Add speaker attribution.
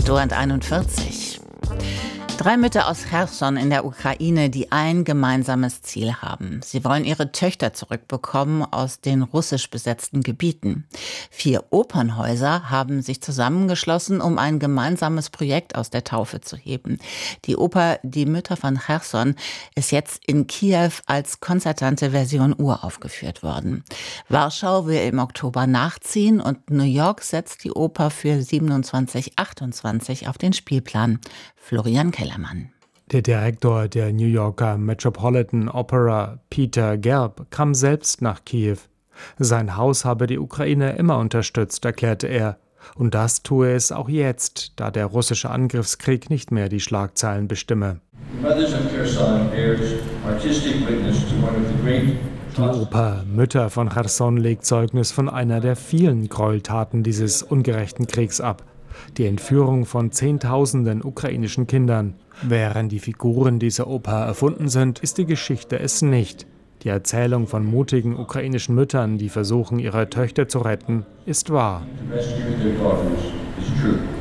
Speaker 1: 8:41 Uhr. 3 Mütter aus Cherson in der Ukraine, die ein gemeinsames Ziel haben. Sie wollen ihre Töchter zurückbekommen aus den russisch besetzten Gebieten. 4 Opernhäuser haben sich zusammengeschlossen, um ein gemeinsames Projekt aus der Taufe zu heben. Die Oper Die Mütter von Cherson ist jetzt in Kiew als konzertante Version uraufgeführt worden. Warschau will im Oktober nachziehen und New York setzt die Oper für 27/28 auf den Spielplan. Florian Kellermann.
Speaker 2: Der Direktor der New Yorker Metropolitan Opera, Peter Gelb, kam selbst nach Kiew. Sein Haus habe die Ukraine immer unterstützt, erklärte er. Und das tue es auch jetzt, da der russische Angriffskrieg nicht mehr die Schlagzeilen bestimme. Die Oper Mütter von Cherson legt Zeugnis von einer der vielen Gräueltaten dieses ungerechten Kriegs ab. Die Entführung von Zehntausenden ukrainischen Kindern. Während die Figuren dieser Oper erfunden sind, ist die Geschichte es nicht. Die Erzählung von mutigen ukrainischen Müttern, die versuchen, ihre Töchter zu retten, ist wahr.